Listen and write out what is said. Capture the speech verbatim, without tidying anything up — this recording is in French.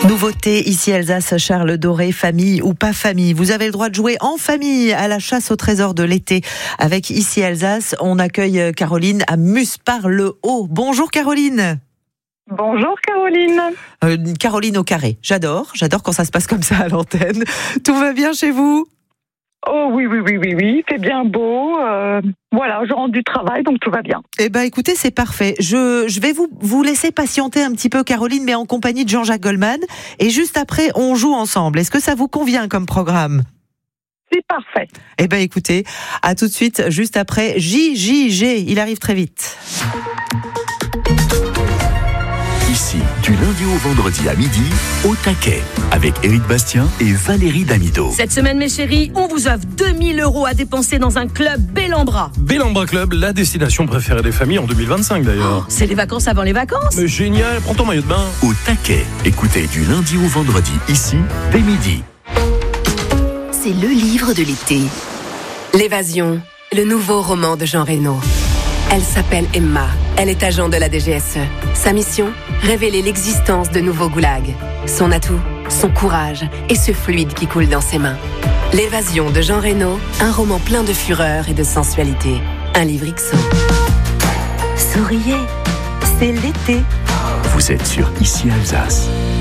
Nouveauté ici Alsace, Charles Doré, famille ou pas famille. Vous avez le droit de jouer en famille à la chasse au trésor de l'été. Avec ici Alsace, on accueille Caroline à Musparle-Haut. Bonjour Caroline. Bonjour Caroline. Euh, Caroline au carré. J'adore, j'adore quand ça se passe comme ça à l'antenne. Tout va bien chez vous ? Oh oui, oui, oui, oui, oui, c'est bien beau. Euh, voilà, je rentre du travail, donc tout va bien. Eh ben, écoutez, c'est parfait. Je, je vais vous, vous laisser patienter un petit peu, Caroline, mais en compagnie de Jean-Jacques Goldman. Et juste après, on joue ensemble. Est-ce que ça vous convient comme programme ? C'est parfait. Eh ben, écoutez, à tout de suite, juste après J J G. Il arrive très vite. Ici, du lundi au vendredi à midi, au taquet, avec Éric Bastien et Valérie Damido. Cette semaine, mes chéris, on vous offre deux mille euros à dépenser dans un club Bellambra. Bellambra Club, la destination préférée des familles en deux mille vingt-cinq d'ailleurs. Oh, c'est les vacances avant les vacances. Mais génial, prends ton maillot de bain. Au taquet, écoutez du lundi au vendredi, ici, dès midi. C'est le livre de l'été. L'évasion, le nouveau roman de Jean Reno. Elle s'appelle Emma. Elle est agent de la D G S E. Sa mission ? Révéler l'existence de nouveaux goulags. Son atout ? Son courage et ce fluide qui coule dans ses mains. L'évasion de Jean Reno, un roman plein de fureur et de sensualité. Un livre X O. Souriez, c'est l'été. Vous êtes sur Ici Alsace.